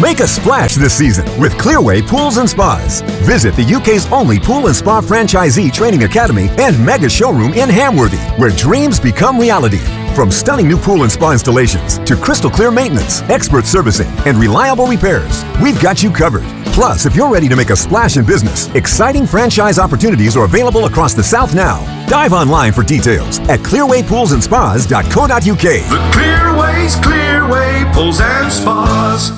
Make a splash this season with Clearway Pools and Spas. Visit the UK's only pool and spa franchisee training academy and mega showroom in Hamworthy, where dreams become reality. From stunning new pool and spa installations to crystal clear maintenance, expert servicing, and reliable repairs, we've got you covered. Plus, if you're ready to make a splash in business, exciting franchise opportunities are available across the South now. Dive online for details at clearwaypoolsandspas.co.uk. The Clearway Pools and Spas.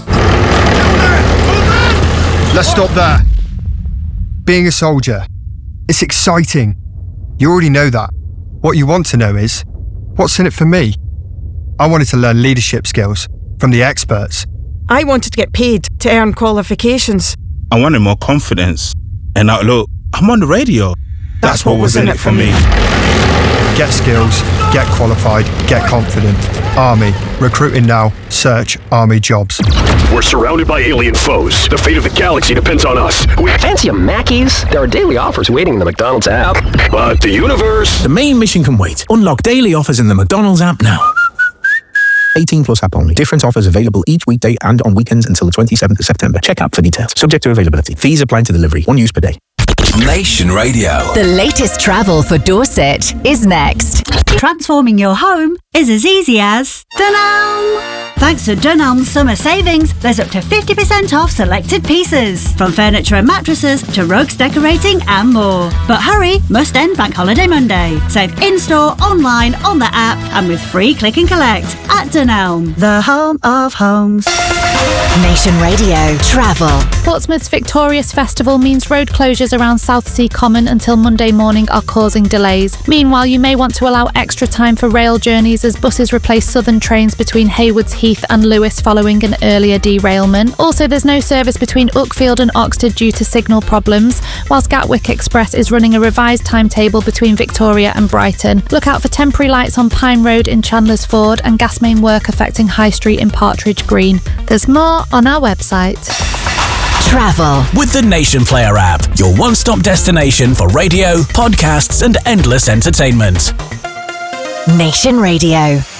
Let's stop there. Being a soldier, it's exciting. You already know that. What you want to know is, what's in it for me? I wanted to learn leadership skills from the experts. I wanted to get paid to earn qualifications. I wanted more confidence. And now, look, I'm on the radio. That's what was in it for me. Get skills, get qualified, get confident. Army. Recruiting now. Search Army jobs. We're surrounded by alien foes. The fate of the galaxy depends on us. Fancy a Mackey's? There are daily offers waiting in the McDonald's app. But the universe... The main mission can wait. Unlock daily offers in the McDonald's app now. 18 plus app only. Different offers available each weekday and on weekends until the 27th of September. Check app for details. Subject to availability. Fees apply to delivery. 1 use per day. Nation Radio. The latest travel for Dorset is next. Transforming your home is as easy as Dunelm. Thanks to Dunelm's summer savings, there's up to 50% off selected pieces, from furniture and mattresses to rugs, decorating and more. But hurry, must end Bank Holiday Monday. Save in-store, online, on the app and with free click and collect at Dunelm, the home of homes. Nation Radio Travel. Portsmouth's Victorious Festival means road closures around Southsea Common until Monday morning are causing delays. Meanwhile, you may want to allow extra time for rail journeys as buses replace southern trains between Haywards Heath and Lewes following an earlier derailment. Also, there's no service between Uckfield and Oxted due to signal problems, whilst Gatwick Express is running a revised timetable between Victoria and Brighton. Look out for temporary lights on Pine Road in Chandler's Ford and gas main work affecting High Street in Partridge Green. There's more on our website. Travel with the Nation Player app, your one-stop destination for radio, podcasts and endless entertainment. Nation Radio.